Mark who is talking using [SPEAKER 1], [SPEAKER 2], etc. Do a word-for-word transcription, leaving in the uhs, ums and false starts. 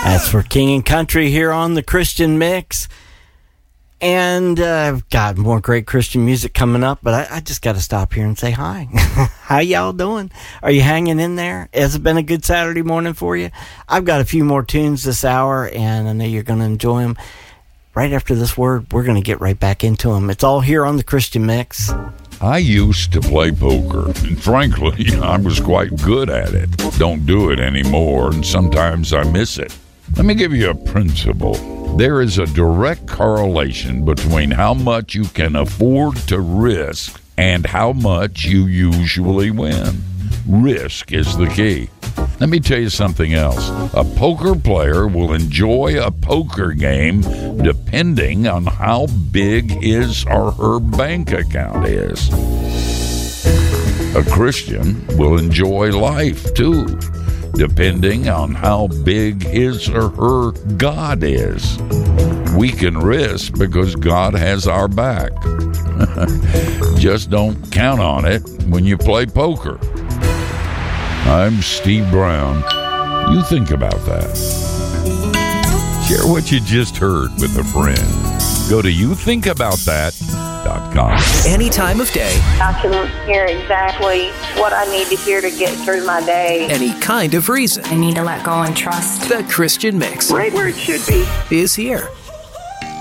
[SPEAKER 1] That's for King and Country here on the Christian Mix. And uh, I've got more great Christian music coming up, but I, I just got to stop here and say hi. How y'all doing? Are you hanging in there? Has it been a good Saturday morning for you? I've got a few more tunes this hour, and I know you're going to enjoy them. Right after this word, we're going to get right back into them. It's all here on the Christian Mix.
[SPEAKER 2] I used to play poker, and frankly, I was quite good at it. Don't do it anymore, and sometimes I miss it. Let me give you a principle. There is a direct correlation between how much you can afford to risk and how much you usually win. Risk is the key. Let me tell you something else. A poker player will enjoy a poker game depending on how big his or her bank account is. A Christian will enjoy life too, depending on how big his or her God is. We can risk because God has our back. Just don't count on it when you play poker. I'm Steve Brown. You think about that. Share what you just heard with a friend. Go to you think about that dot com.
[SPEAKER 3] Any time of day.
[SPEAKER 4] I can hear exactly what I need to hear to get through my day.
[SPEAKER 3] Any kind of reason.
[SPEAKER 5] I need to let go and trust.
[SPEAKER 3] The Christian Mix.
[SPEAKER 4] Right where it should be.
[SPEAKER 3] Is here.